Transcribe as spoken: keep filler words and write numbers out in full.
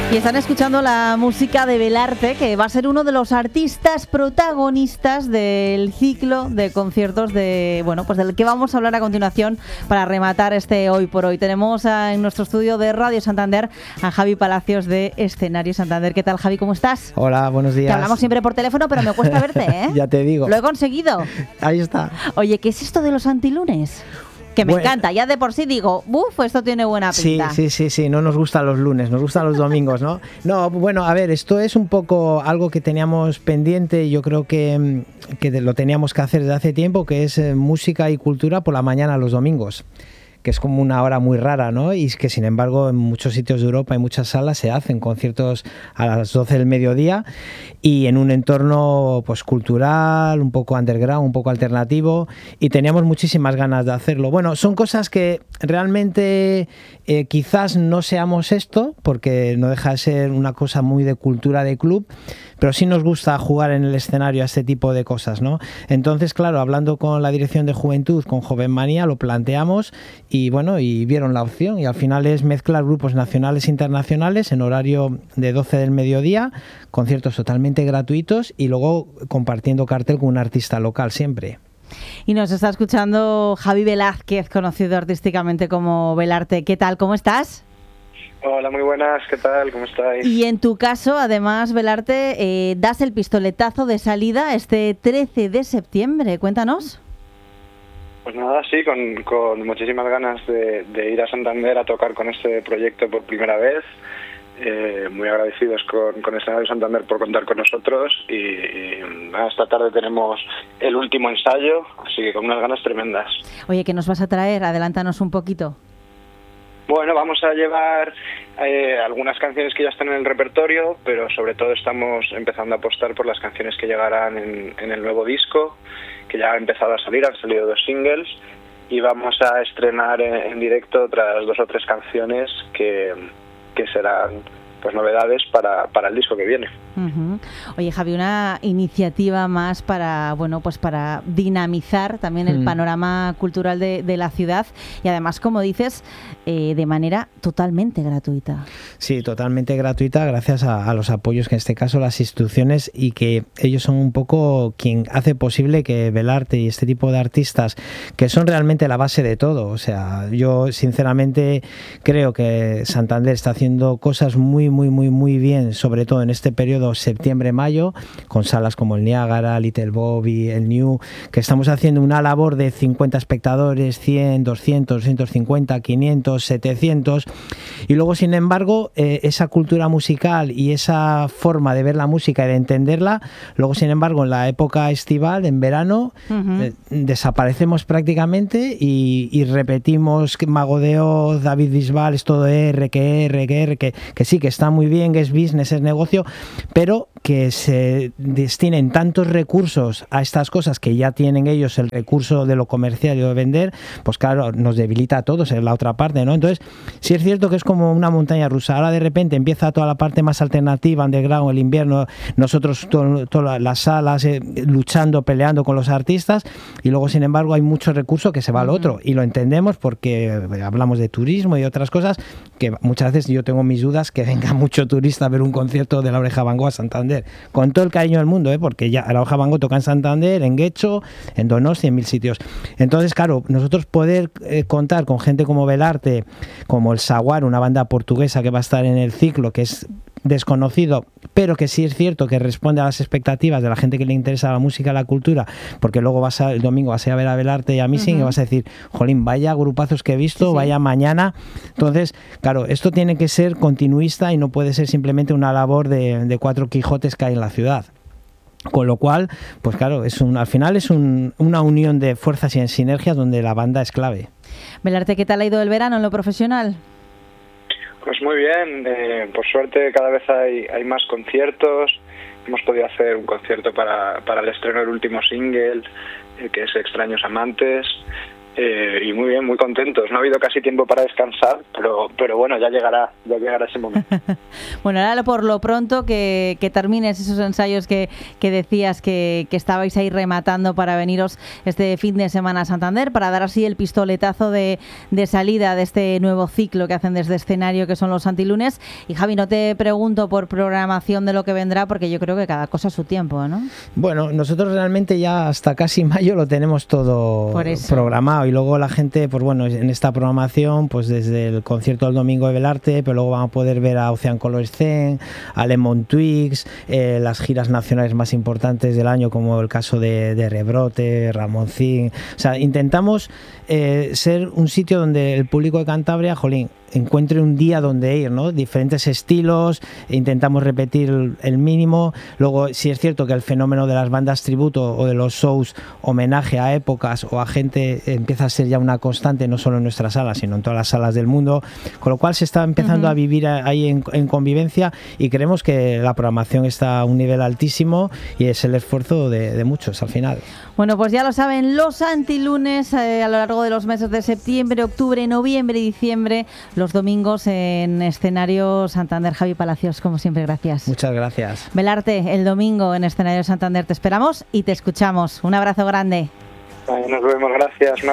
Y están escuchando la música de Belarte, que va a ser uno de los artistas protagonistas del ciclo de conciertos de, bueno, pues del que vamos a hablar a continuación para rematar este Hoy por Hoy. Tenemos a, en nuestro estudio de Radio Santander a Javi Palacios de Escenario Santander. ¿Qué tal, Javi? ¿Cómo estás? Hola, buenos días. Te hablamos siempre por teléfono, pero me cuesta verte, ¿eh? Ya te digo. Lo he conseguido. Ahí está. Oye, ¿qué es esto de los antilunes? Que me bueno, encanta, ya de por sí digo, buf, esto tiene buena pinta. Sí, sí, sí, sí, no nos gustan los lunes, nos gustan los domingos, ¿no? No, bueno, a ver, esto es un poco algo que teníamos pendiente, yo creo que, que lo teníamos que hacer desde hace tiempo, que es eh, música y cultura por la mañana los domingos, que es como una hora muy rara, ¿no? Y que sin embargo en muchos sitios de Europa, en muchas salas se hacen conciertos a las doce del mediodía y en un entorno pues cultural, un poco underground, un poco alternativo, y teníamos muchísimas ganas de hacerlo. Bueno, son cosas que realmente eh, quizás no seamos esto, porque no deja de ser una cosa muy de cultura de club, pero sí nos gusta jugar en el escenario a este tipo de cosas, ¿no? Entonces, claro, hablando con la Dirección de Juventud, con Joven Manía, lo planteamos y bueno, y vieron la opción, y al final es mezclar grupos nacionales e internacionales en horario de doce del mediodía, conciertos totalmente gratuitos y luego compartiendo cartel con un artista local siempre. Y nos está escuchando Javi Velázquez, conocido artísticamente como Belarte. ¿Qué tal? ¿Cómo estás? Hola, muy buenas, ¿qué tal? ¿Cómo estáis? Y en tu caso, además, Belarte, eh, das el pistoletazo de salida este trece de septiembre. Cuéntanos. Pues nada, sí, con, con muchísimas ganas de, de ir a Santander a tocar con este proyecto por primera vez. Eh, muy agradecidos con, con Escenario Santander por contar con nosotros y, y nada, esta tarde tenemos el último ensayo, así que con unas ganas tremendas. Oye, ¿qué nos vas a traer? Adelántanos un poquito. Bueno, vamos a llevar eh, algunas canciones que ya están en el repertorio, pero sobre todo estamos empezando a apostar por las canciones que llegarán en, en el nuevo disco, que ya ha empezado a salir, han salido dos singles, y vamos a estrenar en, en directo otras dos o tres canciones que, que serán pues novedades para, para el disco que viene. Uh-huh. Oye, Javi, una iniciativa más para, bueno, pues para dinamizar también el mm. panorama cultural de, de la ciudad y además, como dices, eh, de manera totalmente gratuita. Sí, totalmente gratuita gracias a, a los apoyos que en este caso las instituciones, y que ellos son un poco quien hace posible que Belarte y este tipo de artistas, que son realmente la base de todo. O sea, yo sinceramente creo que Santander está haciendo cosas muy muy, muy, muy bien, sobre todo en este periodo septiembre-mayo, con salas como el Niágara, Little Bobby, el New, que estamos haciendo una labor de cincuenta espectadores, cien, doscientos, doscientos cincuenta, quinientos, setecientos, y luego, sin embargo, eh, esa cultura musical y esa forma de ver la música y de entenderla, luego, sin embargo, en la época estival, en verano, uh-huh. eh, desaparecemos prácticamente y, y repetimos que Mago de Oz, David Bisbal, es todo R, que R, que R, que, que sí, que está muy bien, que es business, es negocio, pero que se destinen tantos recursos a estas cosas que ya tienen ellos, el recurso de lo comercial y de vender, pues claro, nos debilita a todos en la otra parte, ¿no? Entonces, sí es cierto que es como una montaña rusa. Ahora de repente empieza toda la parte más alternativa, underground, el invierno, nosotros to- todas las salas eh, luchando, peleando con los artistas, y luego, sin embargo, hay mucho recurso que se va al otro, y lo entendemos porque hablamos de turismo y otras cosas, que muchas veces yo tengo mis dudas que venga mucho turista a ver un concierto de La Oreja Van Gogh a Santander, con todo el cariño del mundo, ¿eh? Porque ya La Oreja Van Gogh toca en Santander, en Guecho, en Donosti, en mil sitios. Entonces, claro, nosotros poder eh, contar con gente como Belarte, como el Saguar, una banda portuguesa que va a estar en el ciclo, que es desconocido, pero que sí es cierto que responde a las expectativas de la gente que le interesa la música y la cultura, porque luego vas a, el domingo vas a ir a ver a Belarte y a Missing uh-huh. y vas a decir, jolín, vaya grupazos que he visto, sí, sí. vaya mañana. Entonces, claro, esto tiene que ser continuista y no puede ser simplemente una labor de, de cuatro Quijotes que hay en la ciudad. Con lo cual, pues claro, es un, al final es un, una unión de fuerzas y en sinergias donde la banda es clave. Belarte, ¿qué tal ha ido el verano en lo profesional? Pues muy bien, eh, por suerte cada vez hay, hay más conciertos. Hemos podido hacer un concierto para, para el estreno del último single, eh, que es Extraños Amantes. Eh, y muy bien, muy contentos. No ha habido casi tiempo para descansar, pero pero bueno, ya llegará, ya llegará ese momento. Bueno, ahora por lo pronto que, que termines esos ensayos que, que decías que, que estabais ahí rematando para veniros este fin de semana a Santander, para dar así el pistoletazo de, de salida de este nuevo ciclo que hacen desde escenario, que son los Santilunes. Y Javi, no te pregunto por programación de lo que vendrá, porque yo creo que cada cosa a su tiempo, ¿no? Bueno, nosotros realmente ya hasta casi mayo lo tenemos todo programado, y luego la gente, pues bueno, en esta programación, pues desde el concierto del domingo de Belarte, pero luego van a poder ver a Ocean Color Scene, a Lemon Twigs, eh, las giras nacionales más importantes del año, como el caso de, de Rebrote, Ramoncín. O sea, intentamos eh, ser un sitio donde el público de Cantabria, jolín, encuentre un día donde ir, ¿no? Diferentes estilos, intentamos repetir el, el mínimo. Luego, sí es cierto que el fenómeno de las bandas tributo o de los shows homenaje a épocas o a gente empieza a ser ya una constante, no solo en nuestras salas, sino en todas las salas del mundo, con lo cual se está empezando uh-huh. a vivir ahí en, en convivencia, y creemos que la programación está a un nivel altísimo y es el esfuerzo de, de muchos al final. Bueno, pues ya lo saben, los Santilunes eh, a lo largo de los meses de septiembre, octubre, noviembre y diciembre, los domingos en escenario Santander. Javi Palacios, como siempre, gracias. Muchas gracias. Belarte, el domingo en escenario Santander te esperamos y te escuchamos. Un abrazo grande. Nos vemos, gracias.